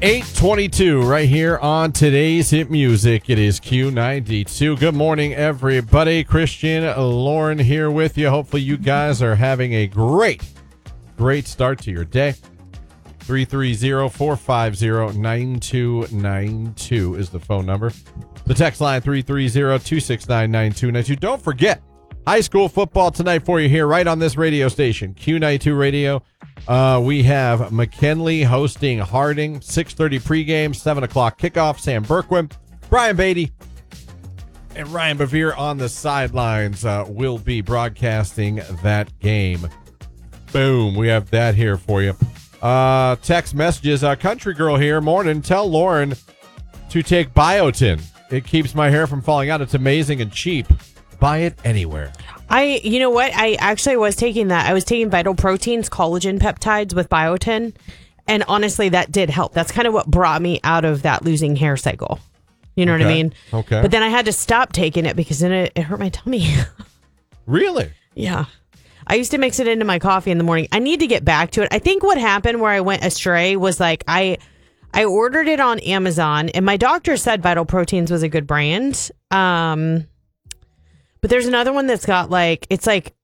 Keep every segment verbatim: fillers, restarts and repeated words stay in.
eight twenty-two right here on today's hit music. It is Q ninety-two. Good morning, everybody. Christian, Lauren here with you. Hopefully you guys are having a great, great start to your day. three three zero, four five zero, nine two nine two is the phone number. The text line three three zero, two six nine, nine two nine two. Don't forget, high school football tonight for you here right on this radio station, Q ninety-two Radio. Uh, we have McKinley hosting Harding, six thirty pregame, seven o'clock kickoff. Sam Berquin, Brian Beatty, and Ryan Bevere on the sidelines uh, will be broadcasting that game. Boom, we have that here for you. Uh, text messages, uh, Country Girl here, morning, tell Lauren to take Biotin. It keeps my hair from falling out. It's amazing and cheap. Buy it anywhere. I, you know what? I actually was taking that. I was taking Vital Proteins, collagen peptides with biotin. And honestly, that did help. That's kind of what brought me out of that losing hair cycle. You know okay. what I mean? Okay. But then I had to stop taking it because then it, it hurt my tummy. Really? Yeah. I used to mix it into my coffee in the morning. I need to get back to it. I think what happened where I went astray was like I I ordered it on Amazon and my doctor said Vital Proteins was a good brand. Um But there's another one that's got like, it's like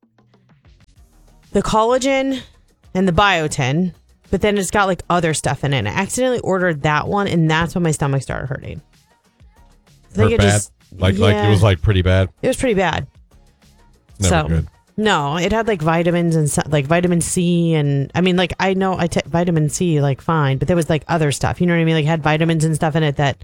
the collagen and the biotin, but then it's got like other stuff in it. And I accidentally ordered that one, and that's when my stomach started hurting. I think Hurt it bad? just, like, yeah, like it was like pretty bad? It was pretty bad. Never so, good. No, it had like vitamins and so- like vitamin C. And I mean, like, I know I take vitamin C like fine, but there was like other stuff. You know what I mean? Like, it had vitamins and stuff in it that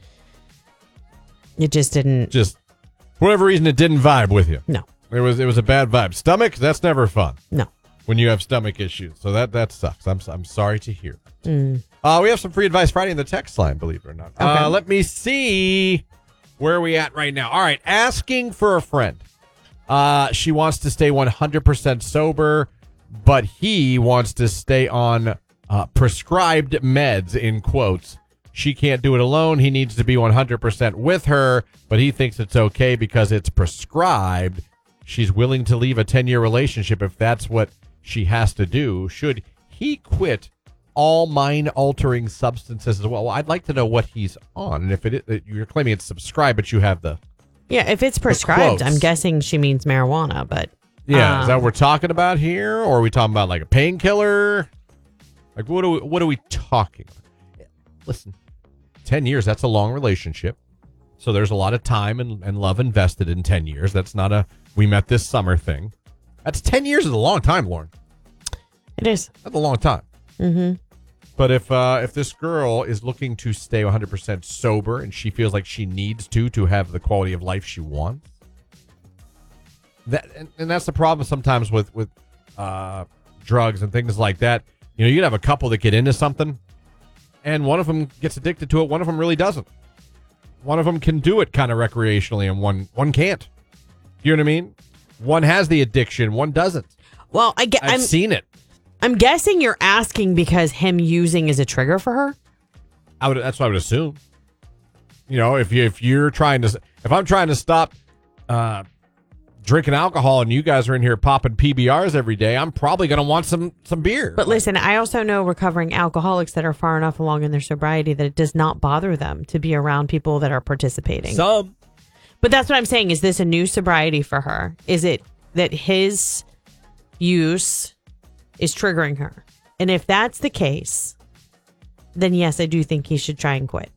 it just didn't. Just. For whatever reason, it didn't vibe with you. No. It was it was a bad vibe. Stomach, that's never fun. No. When you have stomach issues. So that, that sucks. I'm I'm sorry to hear that. Mm. Uh, we have some free advice Friday in the text line, believe it or not. Okay. Uh, let me see where we at right now. All right, asking for a friend. Uh, she wants to stay one hundred percent sober, but he wants to stay on uh, prescribed meds, in quotes. She can't do it alone. He needs to be one hundred percent with her, but he thinks it's okay because it's prescribed. She's willing to leave a ten-year relationship if that's what she has to do. Should he quit all mind-altering substances as well? Well, I'd like to know what he's on. And if it is, you're claiming it's subscribed, but you have the... Yeah, if it's prescribed, I'm guessing she means marijuana, but... Yeah, um, is that what we're talking about here? Or are we talking about like a painkiller? Like, what are we, what are we talking about? Listen. ten years, that's a long relationship. So there's a lot of time and, and love invested in ten years. That's not a we met this summer thing. That's ten years is a long time, Lauren. It is. That's a long time. Mm-hmm. But if uh, if this girl is looking to stay one hundred percent sober and she feels like she needs to to have the quality of life she wants, that and, and that's the problem sometimes with, with uh, drugs and things like that. You know, you can have a couple that get into something, and one of them gets addicted to it. One of them really doesn't. One of them can do it kind of recreationally, and one one can't. You know what I mean? One has the addiction, one doesn't. Well, I get, I've I'm seen it. I'm guessing you're asking because him using is a trigger for her. I would. That's what I would assume. You know, if you if you're trying to, if I'm trying to stop uh, drinking alcohol, and you guys are in here popping P B Rs every day, I'm probably going to want some some beer. But listen, I also know recovering alcoholics that are far enough along in their sobriety that it does not bother them to be around people that are participating. Some. But that's what I'm saying. Is this a new sobriety for her? Is it that his use is triggering her? And if that's the case, then yes, I do think he should try and quit.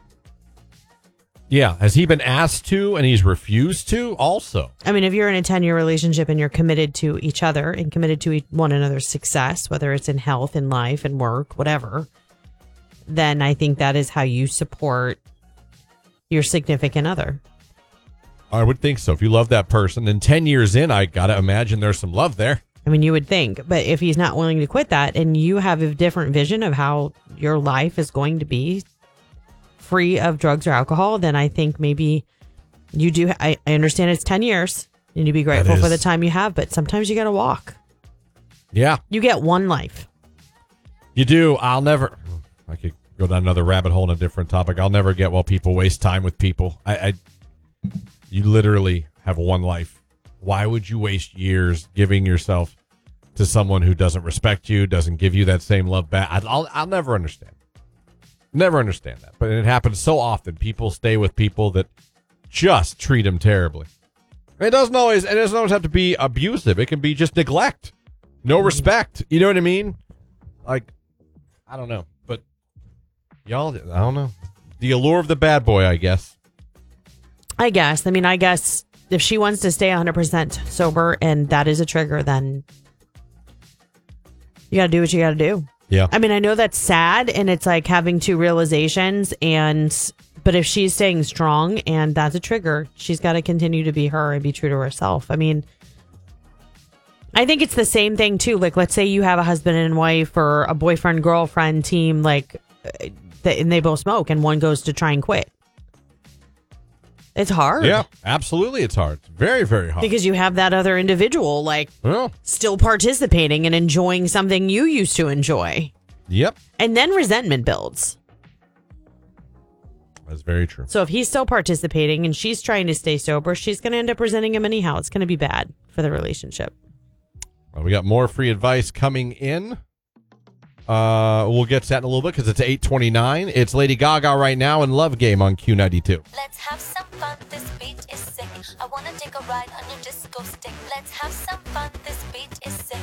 Yeah. Has he been asked to and he's refused to also? I mean, if you're in a ten-year relationship and you're committed to each other and committed to one another's success, whether it's in health, in life, in work, whatever, then I think that is how you support your significant other. I would think so. If you love that person, then ten years in, I got to imagine there's some love there. I mean, you would think. But if he's not willing to quit that and you have a different vision of how your life is going to be free of drugs or alcohol, then I think maybe you do. I, I understand it's ten years. You need to be grateful for the time you have, but sometimes you got to walk. Yeah. You get one life. You do. I'll never. I could go down another rabbit hole in a different topic. I'll never get, well, people waste time with people. I, I You literally have one life. Why would you waste years giving yourself to someone who doesn't respect you, doesn't give you that same love back? I'll, I'll never understand. Never understand that. But it happens so often. People stay with people that just treat them terribly. It doesn't always, and it doesn't always have to be abusive. It can be just neglect. No respect. You know what I mean? Like, I don't know. But y'all, I don't know. The allure of the bad boy, I guess. I guess. I mean, I guess if she wants to stay one hundred percent sober and that is a trigger, then you got to do what you got to do. Yeah. I mean, I know that's sad and it's like having two realizations, and but if she's staying strong and that's a trigger, she's got to continue to be her and be true to herself. I mean, I think it's the same thing too. Like, let's say you have a husband and wife or a boyfriend girlfriend team, like, and they both smoke and one goes to try and quit. It's hard. Yeah, absolutely. It's hard. It's very, very hard. Because you have that other individual, like, well, still participating and enjoying something you used to enjoy. Yep. And then resentment builds. That's very true. So if he's still participating and she's trying to stay sober, she's going to end up resenting him anyhow. It's going to be bad for the relationship. Well, we got more free advice coming in. Uh, we'll get to that in a little bit because it's eight twenty-nine. It's Lady Gaga right now in Love Game on Q ninety-two. Let's have some fun, this beat is sick. I wanna take a ride on your disco stick. Let's have some fun, this beat is sick.